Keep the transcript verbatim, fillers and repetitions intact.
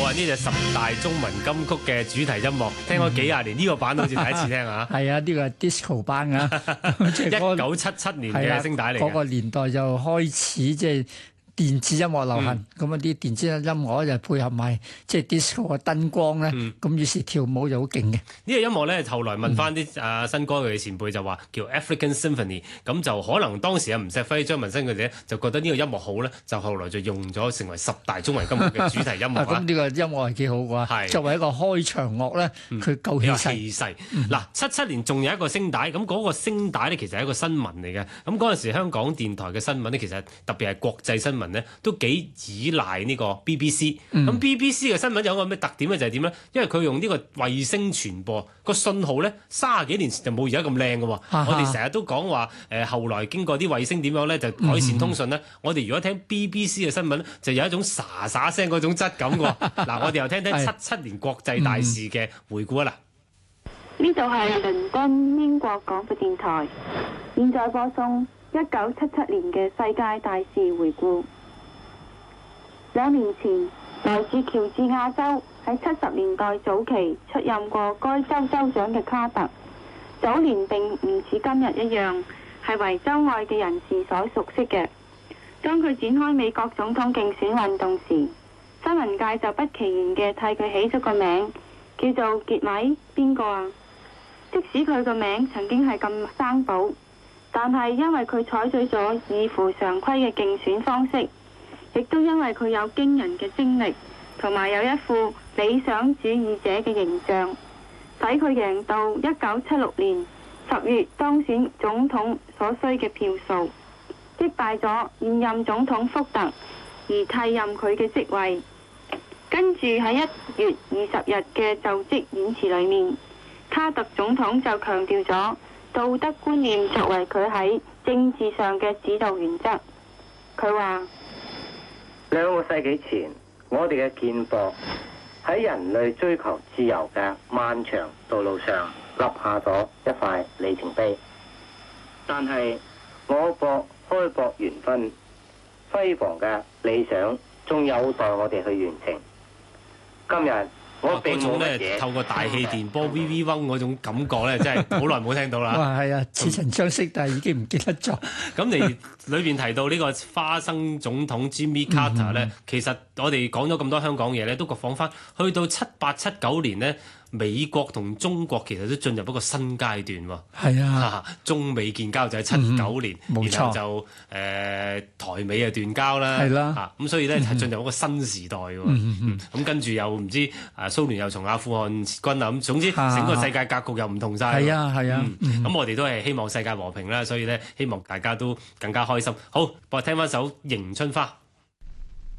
啊！呢隻十大中文金曲嘅主題音樂，聽咗幾廿年，呢、嗯、個版好似第一次聽啊！ 係啊，呢、呢個係 disco 版啊，即係一九七七年嘅聲帶嚟嘅。 嗰、嗰個年代就開始即係電子音樂流行，咁啊啲電子音樂就配合埋即係 disco 嘅燈光咧，咁、嗯、於是跳舞就好勁嘅。呢、 呢個音樂咧，後來問翻啲啊新歌嘅前輩就話叫 African Symphony，咁就可能當時啊吳錫輝、張文新佢哋咧就覺得呢個音樂好咧，就後來就用咗成為十大中文金曲嘅主題音樂。 咁呢個音樂係幾好㗎，作為一個開場樂咧，佢夠氣勢。 氣勢嗱，七七年仲有一個聲帶，咁嗰個聲帶咧其實係一個新聞嚟嘅。咁嗰陣時香港電台嘅新聞咧，其實特別係國際新聞咧，都幾依賴呢個 B B C。咁 B B C 嘅新聞有個咩特點咧？就係點咧？因為佢用呢個衛星傳播，個信號咧三十幾年前就冇而家咁靚嘅喎。我哋成日都講話誒，後來經過啲衛星點樣咧，就改善通訊咧。我哋如果聽 B B C 嘅新聞咧，就有一種沙沙聲嗰種質感嘅喎。嗱，我哋又聽聽七七年國際大事嘅回顧啊！嗱， 呢度係倫敦英國廣播電台，現在播送一九七七年嘅世界大事回顧。兩年前，來自喬治亞州喺七十年代早期出任過該州州長嘅卡特，早年並唔似今日一樣係為州外嘅人士所熟悉嘅。當佢展開美國總統競選運動時，新聞界就不其然嘅替佢起咗個名，叫做傑米邊個啊？即使佢個名曾經係咁生保，但係因為佢採取咗異乎常規嘅競選方式，亦都因為佢有驚人嘅精力，同埋有一副理想主義者嘅形象，使佢贏到一九七六年十月當選總統所需嘅票數，擊敗咗現任總統福特，而替任佢嘅職位。跟住喺一月二十日嘅就職演辭裏面，卡特總統就強調咗道德觀念作為佢喺政治上嘅指導原則。佢話： 兩個世紀前，我哋嘅建國喺人類追求自由嘅漫長道路上立下咗一塊里程碑。但係我國開國元勳輝煌嘅理想，仲有待我哋去完成。今日我並冇乜嘢透過大氣電波 V V 嗡嗰種感覺咧，真係好耐冇聽到啦。 哇，係啊，似曾相識，但係已經唔記得咗。 咁你裏邊提到呢個花生總統 Jimmy Carter 咧，其實我哋講咗咁多香港嘢咧，都講翻去到七八七九年咧，美國同中國其實都進入一個新階段喎。係啊，中美建交就係七九年，嗯、然後就誒、呃、台美啊斷交啦。係啦，嚇咁所以咧係進入一個新時代喎。咁、嗯嗯嗯、跟住又唔知啊蘇聯又從阿富汗撤軍啊，咁總之整個世界格局又唔同晒。係啊係啊，咁、嗯嗯、我哋都係希望世界和平啦，所以咧希望大家都更加開心。好，我聽翻首《迎春花》。